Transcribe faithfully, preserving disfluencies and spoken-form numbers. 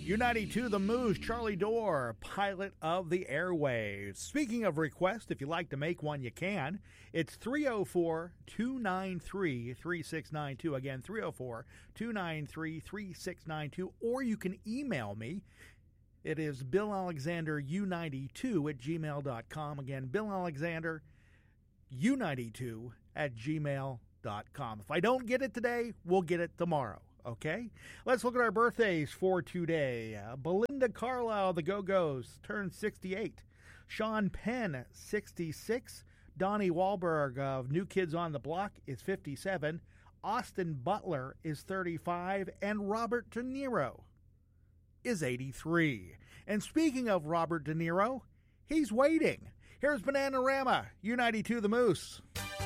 U ninety-two The Moose, Charlie Dorr, pilot of the airwaves. Speaking of requests, if you'd like to make one, you can. It's three oh four, two nine three, three six nine two. Again, three oh four, two nine three, three six nine two. Or you can email me. It is Bill Alexander U ninety-two at gmail dot com. Again, Bill Alexander U ninety-two at gmail dot com. If I don't get it today, we'll get it tomorrow. Okay, let's look at our birthdays for today. Uh, Belinda Carlisle, the Go-Go's, turned sixty-eight. Sean Penn, sixty-six. Donnie Wahlberg of New Kids on the Block is fifty-seven. Austin Butler is thirty-five. And Robert De Niro is eighty-three. And speaking of Robert De Niro, he's waiting. Here's Bananarama, U ninety-two The Moose.